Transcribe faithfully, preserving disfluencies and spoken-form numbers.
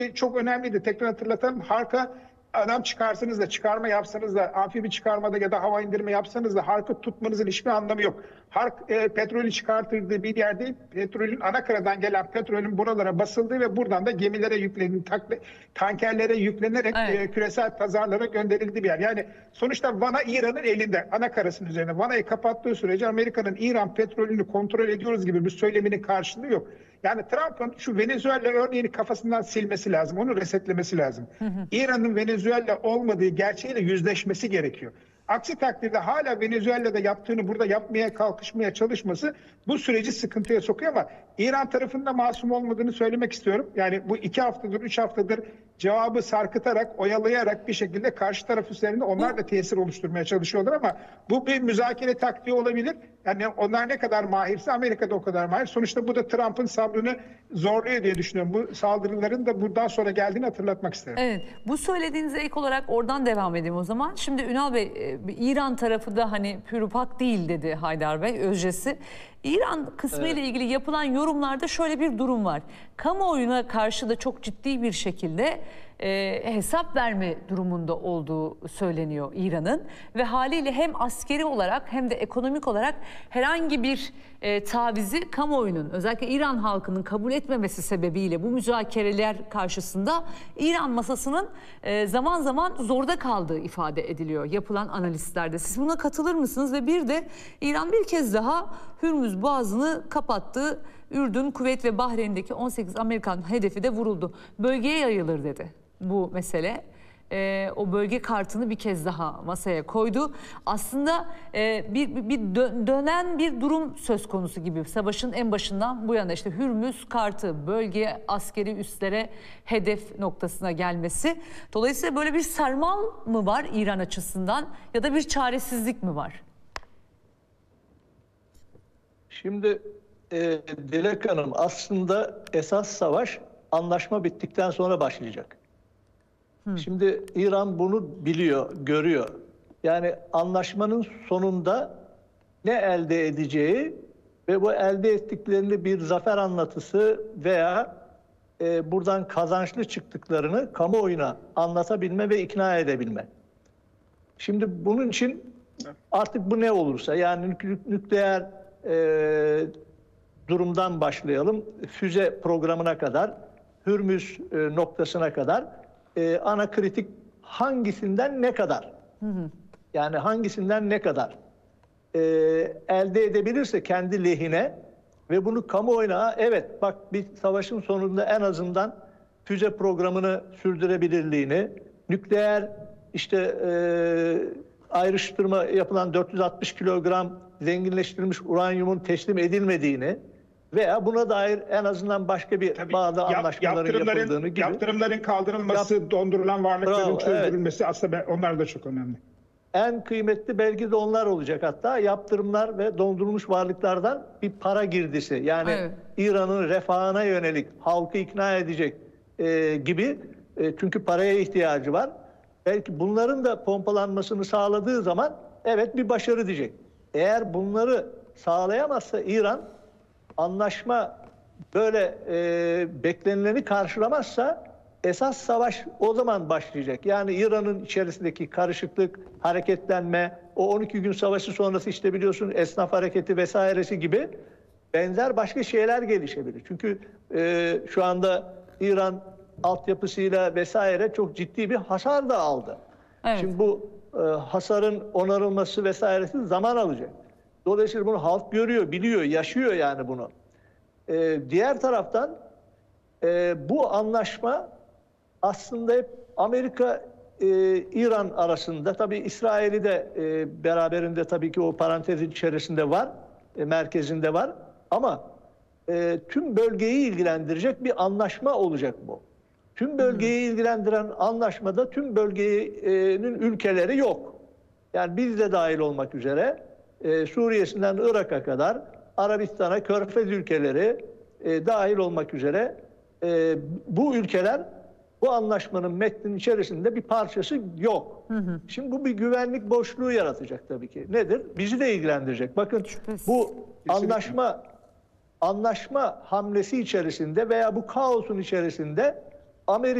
çok önemliydi. Tekrar hatırlatalım. Harka adam çıkarsanız da, çıkarma yapsanız da, amfibi çıkarmada ya da hava indirme yapsanız da Hark'ı tutmanızın hiçbir anlamı yok. Hark e, petrolü çıkartıldığı bir yerde petrolün anakaradan gelen petrolün buralara basıldığı ve buradan da gemilere yüklenildiği, tankerlere yüklenerek Evet. e, küresel pazarlara gönderildiği bir yer. Yani sonuçta Van'a İran'ın elinde, anakarasının üzerine. Van'a'yı kapattığı sürece Amerika'nın İran petrolünü kontrol ediyoruz gibi bir söyleminin karşılığı yok. Yani Trump'ın şu Venezuela örneğini kafasından silmesi lazım. Onu resetlemesi lazım. İran'ın Venezuela olmadığı gerçeğiyle yüzleşmesi gerekiyor. Aksi takdirde hala Venezuela'da yaptığını burada yapmaya kalkışmaya çalışması bu süreci sıkıntıya sokuyor ama İran tarafında masum olmadığını söylemek istiyorum. Yani bu iki haftadır, üç haftadır cevabı sarkıtarak, oyalayarak bir şekilde karşı taraf üzerinde onlar da tesir oluşturmaya çalışıyorlar ama bu bir müzakere taktiği olabilir. Yani onlar ne kadar mahirse Amerika da o kadar mahir. Sonuçta bu da Trump'ın sabrını zorluyor diye düşünüyorum. Bu saldırıların da buradan sonra geldiğini hatırlatmak isterim. Evet, bu söylediğinize ek olarak oradan devam edeyim o zaman. Şimdi Ünal Bey, e, İran tarafı da hani pürüpak değil dedi Haydar Bey, özdesi. İran kısmı ile Evet. ilgili yapılan yorumlarda şöyle bir durum var. Kamuoyuna karşı da çok ciddi bir şekilde e, hesap verme durumunda olduğu söyleniyor İran'ın. Ve haliyle hem askeri olarak hem de ekonomik olarak herhangi bir e, tavizi kamuoyunun, özellikle İran halkının kabul etmemesi sebebiyle bu müzakereler karşısında İran masasının e, zaman zaman zorda kaldığı ifade ediliyor yapılan analistlerde. Siz buna katılır mısınız? Ve bir de İran bir kez daha Hürmüz Boğazı'nı kapattı. Ürdün, Kuveyt ve Bahreyn'deki on sekiz Amerikan hedefi de vuruldu. Bölgeye yayılır dedi bu mesele. Ee, o bölge kartını bir kez daha masaya koydu. Aslında e, bir, bir dö- dönen bir durum söz konusu gibi. Savaşın en başından bu yana işte Hürmüz kartı, bölge askeri üslere hedef noktasına gelmesi. Dolayısıyla böyle bir sarmal mı var İran açısından ya da bir çaresizlik mi var? Şimdi e, Dilek Hanım, aslında esas savaş anlaşma bittikten sonra başlayacak. Hı. Şimdi İran bunu biliyor, görüyor. Yani anlaşmanın sonunda ne elde edeceği ve bu elde ettiklerini bir zafer anlatısı veya e, buradan kazançlı çıktıklarını kamuoyuna anlatabilme ve ikna edebilme. Şimdi bunun için artık bu ne olursa, yani nük- nükleer e, durumdan başlayalım, füze programına kadar, Hürmüz e, noktasına kadar e, ana kritik hangisinden ne kadar, Hı hı. yani hangisinden ne kadar e, elde edebilirse kendi lehine ve bunu kamuoyuna, evet bak bir savaşın sonunda en azından füze programını sürdürebilirliğini, nükleer işte e, ayrıştırma yapılan dört yüz altmış kilogram zenginleştirilmiş uranyumun teslim edilmediğini veya buna dair en azından başka bir Tabii, bazı yap- anlaşmaların yapıldığını gibi. Yaptırımların kaldırılması, Yap- dondurulan varlıkların Bravo, çözdürülmesi aslında ben- onlar da çok önemli. En kıymetli belki de onlar olacak hatta, yaptırımlar ve dondurulmuş varlıklardan bir para girdisi. Yani Evet. İran'ın refahına yönelik halkı ikna edecek e, gibi, e, çünkü paraya ihtiyacı var. Belki bunların da pompalanmasını sağladığı zaman evet bir başarı diyecek. Eğer bunları sağlayamazsa İran, anlaşma böyle e, beklenileni karşılamazsa esas savaş o zaman başlayacak. Yani İran'ın içerisindeki karışıklık, hareketlenme, o on iki gün savaşı sonrası işte biliyorsun esnaf hareketi vesairesi gibi benzer başka şeyler gelişebilir. Çünkü e, şu anda İran altyapısıyla vesaire çok ciddi bir hasar da aldı. Evet. Şimdi bu e, hasarın onarılması vesairesi zaman alacak. Dolayısıyla bunu halk görüyor, biliyor, yaşıyor yani bunu. E, diğer taraftan e, bu anlaşma aslında hep Amerika e, İran arasında, tabii İsrail'i de e, beraberinde tabii ki o parantezin içerisinde var, e, merkezinde var ama e, tüm bölgeyi ilgilendirecek bir anlaşma olacak bu. Tüm bölgeyi ilgilendiren anlaşmada tüm bölgenin ülkeleri yok. Yani biz de dahil olmak üzere e, Suriye'sinden Irak'a kadar Arabistan'a, Körfez ülkeleri e, dahil olmak üzere e, bu ülkeler bu anlaşmanın metninin içerisinde bir parçası yok. Hı hı. Şimdi bu bir güvenlik boşluğu yaratacak tabii ki. Nedir? Bizi de ilgilendirecek. Bakın Şüphesiz. bu anlaşma anlaşma hamlesi içerisinde veya bu kaosun içerisinde Amerika